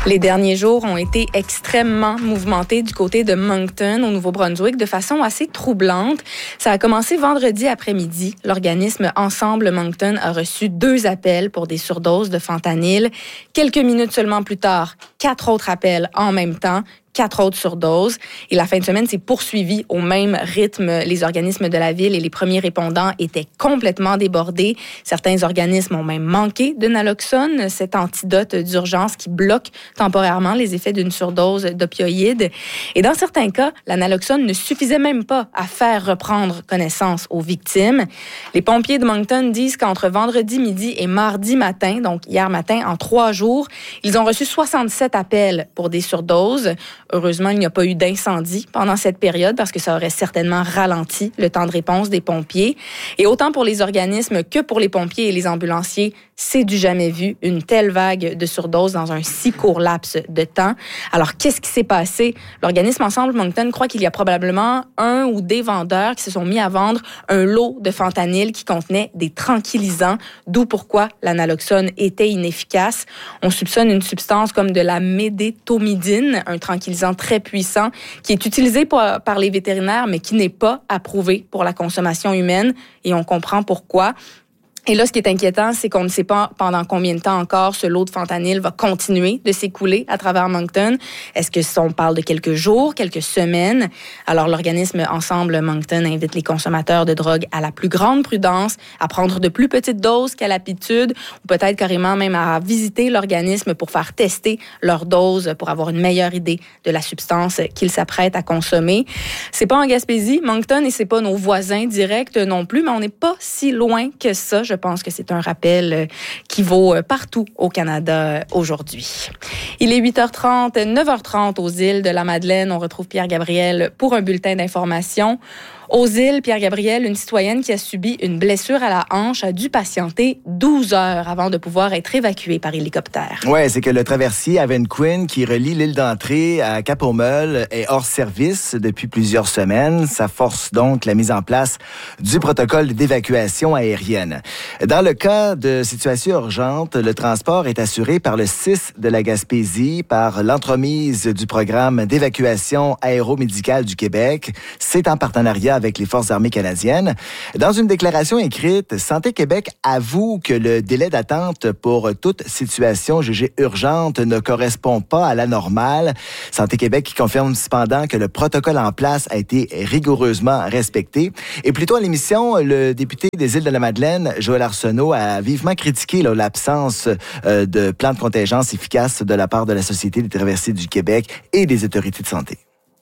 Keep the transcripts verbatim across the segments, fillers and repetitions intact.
Les derniers jours ont été extrêmement mouvementés du côté de Moncton, au Nouveau-Brunswick, de façon assez troublante. Ça a commencé vendredi après-midi. L'organisme Ensemble Moncton a reçu deux appels pour des surdoses de fentanyl. Quelques minutes seulement plus tard, quatre autres appels en même temps. Quatre autres surdoses. Et la fin de semaine s'est poursuivie au même rythme. Les organismes de la ville et les premiers répondants étaient complètement débordés. Certains organismes ont même manqué de naloxone, cet antidote d'urgence qui bloque temporairement les effets d'une surdose d'opioïdes. Et dans certains cas, la naloxone ne suffisait même pas à faire reprendre connaissance aux victimes. Les pompiers de Moncton disent qu'entre vendredi midi et mardi matin, donc hier matin, en trois jours, ils ont reçu soixante-sept appels pour des surdoses. Heureusement, il n'y a pas eu d'incendie pendant cette période parce que ça aurait certainement ralenti le temps de réponse des pompiers. Et autant pour les organismes que pour les pompiers et les ambulanciers, c'est du jamais vu, une telle vague de surdoses dans un si court laps de temps. Alors, qu'est-ce qui s'est passé? L'organisme Ensemble Moncton croit qu'il y a probablement un ou des vendeurs qui se sont mis à vendre un lot de fentanyl qui contenait des tranquillisants, d'où pourquoi la naloxone était inefficace. On soupçonne une substance comme de la médétomidine, un tranquillisant très puissant qui est utilisé par, par les vétérinaires, mais qui n'est pas approuvé pour la consommation humaine. Et on comprend pourquoi. Et là, ce qui est inquiétant, c'est qu'on ne sait pas pendant combien de temps encore ce lot de fentanyl va continuer de s'écouler à travers Moncton. Est-ce que on parle de quelques jours, quelques semaines? Alors, l'organisme Ensemble Moncton invite les consommateurs de drogue à la plus grande prudence, à prendre de plus petites doses qu'à l'habitude, ou peut-être carrément même à visiter l'organisme pour faire tester leur dose, pour avoir une meilleure idée de la substance qu'ils s'apprêtent à consommer. C'est pas en Gaspésie, Moncton, et c'est pas nos voisins directs non plus, mais on n'est pas si loin que ça. Je pense que c'est un rappel qui vaut partout au Canada aujourd'hui. Il est huit heures trente, neuf heures trente aux îles de la Madeleine. On retrouve Pierre Gabriel pour un bulletin d'information. Aux îles, Pierre Gabriel, une citoyenne qui a subi une blessure à la hanche a dû patienter douze heures avant de pouvoir être évacuée par hélicoptère. Oui, c'est que le traversier Aven Quinn qui relie l'île d'entrée à Cap-aux-Meules est hors service depuis plusieurs semaines. Ça force donc la mise en place du protocole d'évacuation aérienne. Dans le cas de situation urgente, le transport est assuré par le C I S de la Gaspésie, par l'entremise du programme d'évacuation aéromédicale du Québec. C'est en partenariat avec les Forces armées canadiennes. Dans une déclaration écrite, Santé Québec avoue que le délai d'attente pour toute situation jugée urgente ne correspond pas à la normale. Santé Québec qui confirme cependant que le protocole en place a été rigoureusement respecté. Et plus tôt à l'émission, le député des Îles-de-la-Madeleine, Joël Arsenault, a vivement critiqué là, l'absence euh, de plan de contingence efficace de la part de la Société des traversiers du Québec et des autorités de santé.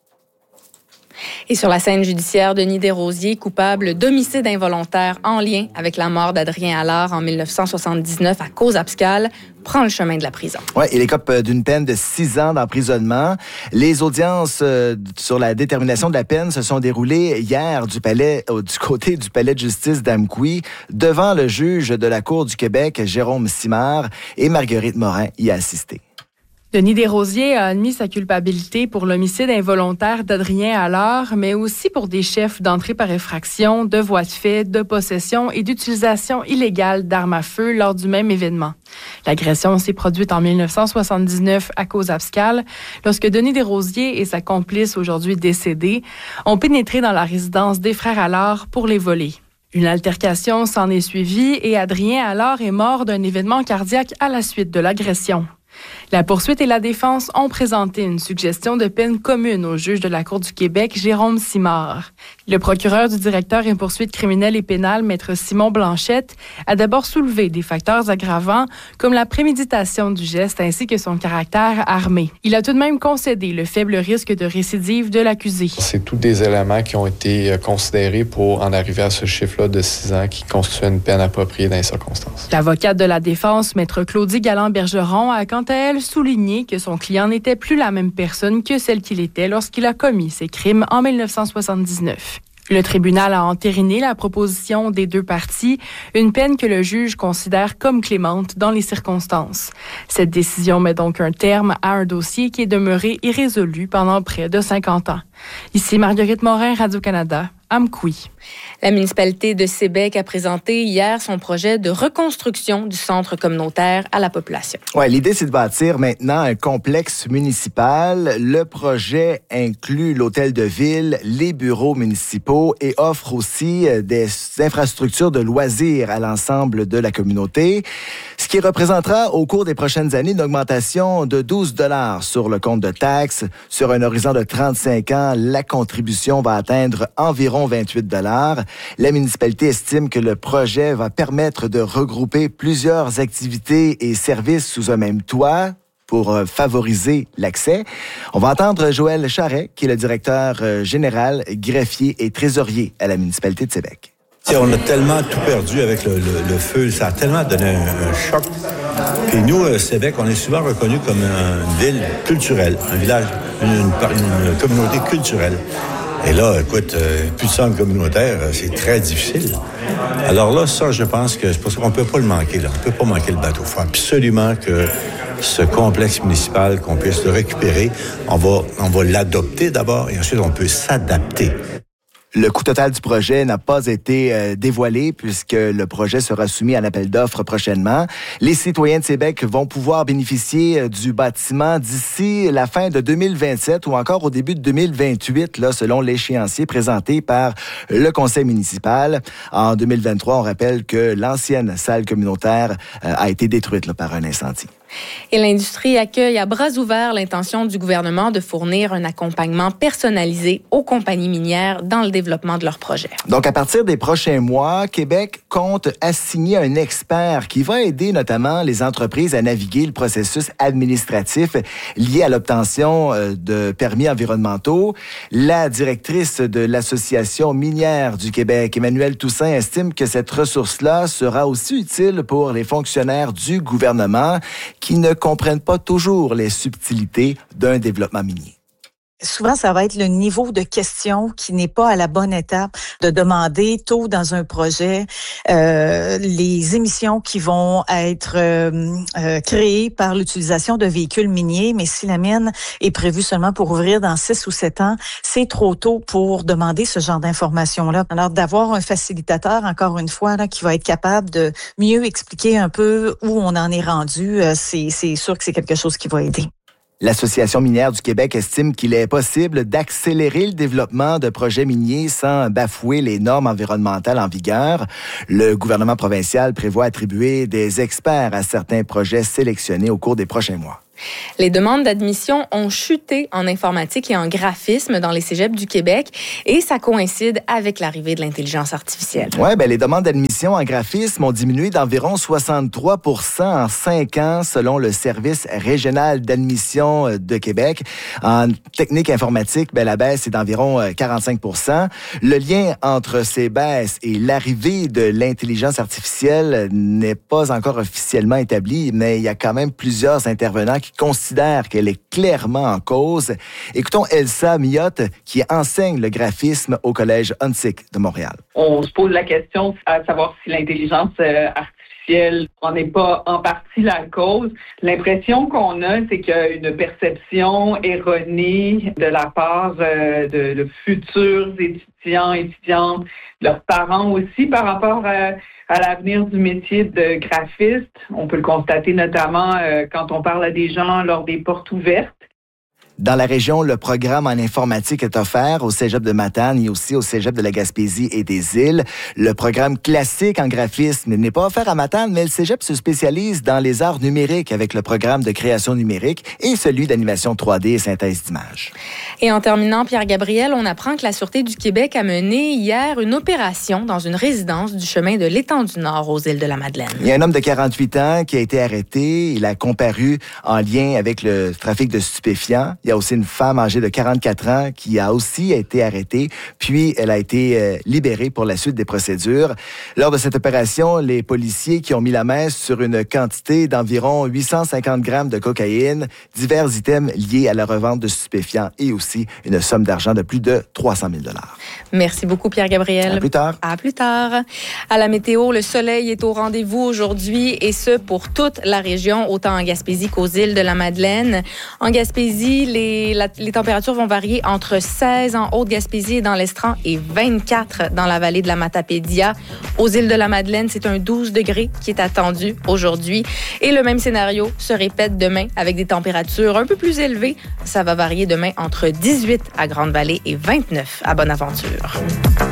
Et sur la scène judiciaire, Denis Desrosiers, coupable d'homicide involontaire en lien avec la mort d'Adrien Allard en dix-neuf cent soixante-dix-neuf à Cause-Abscale, prend le chemin de la prison. Oui, il écope d'une peine de six ans d'emprisonnement. Les audiences euh, sur la détermination de la peine se sont déroulées hier du palais, euh, du côté du palais de justice d'Amqui, devant le juge de la Cour du Québec, Jérôme Simard, et Marguerite Morin y a assisté. Denis Desrosiers a admis sa culpabilité pour l'homicide involontaire d'Adrien Allard, mais aussi pour des chefs d'entrée par effraction, de voies de fait, de possession et d'utilisation illégale d'armes à feu lors du même événement. L'agression s'est produite en dix-neuf cent soixante-dix-neuf à Cause-Abscale, lorsque Denis Desrosiers et sa complice, aujourd'hui décédée, ont pénétré dans la résidence des frères Allard pour les voler. Une altercation s'en est suivie et Adrien Allard est mort d'un événement cardiaque à la suite de l'agression. La poursuite et la défense ont présenté une suggestion de peine commune au juge de la Cour du Québec, Jérôme Simard. Le procureur du directeur en poursuite criminelle et pénale, maître Simon Blanchette, a d'abord soulevé des facteurs aggravants comme la préméditation du geste ainsi que son caractère armé. Il a tout de même concédé le faible risque de récidive de l'accusé. C'est tous des éléments qui ont été considérés pour en arriver à ce chiffre-là de six ans qui constitue une peine appropriée dans les circonstances. L'avocate de la défense, maître Claudie Galland-Bergeron, a quant à elle souligné que son client n'était plus la même personne que celle qu'il était lorsqu'il a commis ses crimes en dix-neuf cent soixante-dix-neuf. Le tribunal a entériné la proposition des deux parties, une peine que le juge considère comme clémente dans les circonstances. Cette décision met donc un terme à un dossier qui est demeuré irrésolu pendant près de cinquante ans. Ici Marguerite Morin, Radio-Canada. Amqui. La municipalité de Sébec a présenté hier son projet de reconstruction du centre communautaire à la population. Ouais, l'idée, c'est de bâtir maintenant un complexe municipal. Le projet inclut l'hôtel de ville, les bureaux municipaux et offre aussi des infrastructures de loisirs à l'ensemble de la communauté, ce qui représentera au cours des prochaines années une augmentation de douze dollars sur le compte de taxes. Sur un horizon de trente-cinq ans, la contribution va atteindre environ vingt-huit dollars. La municipalité estime que le projet va permettre de regrouper plusieurs activités et services sous un même toit pour favoriser l'accès. On va entendre Joël Charret, qui est le directeur général, greffier et trésorier à la municipalité de Sébec. T'sais, on a tellement tout perdu avec le, le, le feu. Ça a tellement donné un, un choc. Puis nous, euh, Sébec, on est souvent reconnu comme une ville culturelle, un village, une, une, une communauté culturelle. Et là, écoute, euh, plus de centre communautaire, euh, c'est très difficile. Alors là, ça, je pense que c'est pour ça qu'on ne peut pas le manquer, là. On ne peut pas manquer le bateau. Il faut absolument que ce complexe municipal, qu'on puisse le récupérer. On va, on va l'adopter d'abord et ensuite, on peut s'adapter. Le coût total du projet n'a pas été euh, dévoilé puisque le projet sera soumis à un appel d'offres prochainement. Les citoyens de Sébec vont pouvoir bénéficier euh, du bâtiment d'ici la fin de deux mille vingt-sept ou encore au début de deux mille vingt-huit, là, selon l'échéancier présenté par le conseil municipal. En deux mille vingt-trois, on rappelle que l'ancienne salle communautaire euh, a été détruite là, par un incendie. Et l'industrie accueille à bras ouverts l'intention du gouvernement de fournir un accompagnement personnalisé aux compagnies minières dans le développement de leurs projets. Donc, à partir des prochains mois, Québec compte assigner un expert qui va aider notamment les entreprises à naviguer le processus administratif lié à l'obtention de permis environnementaux. La directrice de l'Association minière du Québec, Emmanuelle Toussaint, estime que cette ressource-là sera aussi utile pour les fonctionnaires du gouvernement qui ne comprennent pas toujours les subtilités d'un développement minier. Souvent, ça va être le niveau de question qui n'est pas à la bonne étape de demander tôt dans un projet euh, les émissions qui vont être euh, euh, créées par l'utilisation de véhicules miniers. Mais si la mine est prévue seulement pour ouvrir dans six ou sept ans, c'est trop tôt pour demander ce genre d'informations-là. Alors, d'avoir un facilitateur, encore une fois, là, qui va être capable de mieux expliquer un peu où on en est rendu, euh, c'est, c'est sûr que c'est quelque chose qui va aider. L'Association minière du Québec estime qu'il est possible d'accélérer le développement de projets miniers sans bafouer les normes environnementales en vigueur. Le gouvernement provincial prévoit attribuer des experts à certains projets sélectionnés au cours des prochains mois. Les demandes d'admission ont chuté en informatique et en graphisme dans les cégeps du Québec et ça coïncide avec l'arrivée de l'intelligence artificielle. Oui, ben les demandes d'admission en graphisme ont diminué d'environ soixante-trois pour cent en cinq ans selon le Service régional d'admission de Québec. En technique informatique, ben la baisse est d'environ quarante-cinq pour cent. Le lien entre ces baisses et l'arrivée de l'intelligence artificielle n'est pas encore officiellement établi, mais il y a quand même plusieurs intervenants qui considère qu'elle est clairement en cause. Écoutons Elsa Miotte, qui enseigne le graphisme au Collège Huntsic de Montréal. On se pose la question à savoir si l'intelligence euh, artificielle n'en est pas en partie la cause. L'impression qu'on a, c'est qu'il y a une perception erronée de la part euh, de, de futurs étudiants, étudiantes, leurs parents aussi par rapport à à l'avenir du métier de graphiste. On peut le constater notamment euh, quand on parle à des gens lors des portes ouvertes. Dans la région, le programme en informatique est offert au Cégep de Matane et aussi au Cégep de la Gaspésie et des Îles. Le programme classique en graphisme n'est pas offert à Matane, mais le Cégep se spécialise dans les arts numériques avec le programme de création numérique et celui d'animation trois D et synthèse d'images. Et en terminant, Pierre-Gabriel, on apprend que la Sûreté du Québec a mené hier une opération dans une résidence du chemin de l'Étang du Nord aux îles de la Madeleine. Il y a un homme de quarante-huit ans qui a été arrêté. Il a comparu en lien avec le trafic de stupéfiants. Il y a aussi une femme âgée de quarante-quatre ans qui a aussi été arrêtée, puis elle a été euh, libérée pour la suite des procédures. Lors de cette opération, les policiers qui ont mis la main sur une quantité d'environ huit cent cinquante grammes de cocaïne, divers items liés à la revente de stupéfiants et aussi une somme d'argent de plus de trois cent mille dollars. Merci beaucoup, Pierre-Gabriel. À plus tard. À plus tard. À la météo, le soleil est au rendez-vous aujourd'hui et ce, pour toute la région, autant en Gaspésie qu'aux îles de la Madeleine. En Gaspésie, les, la, les températures vont varier entre seize en Haute-Gaspésie et dans l'Estran et vingt-quatre dans la vallée de la Matapédia. Aux îles de la Madeleine, c'est un douze degrés qui est attendu aujourd'hui. Et le même scénario se répète demain avec des températures un peu plus élevées. Ça va varier demain entre dix-huit à Grande-Vallée et vingt-neuf à Bonaventure.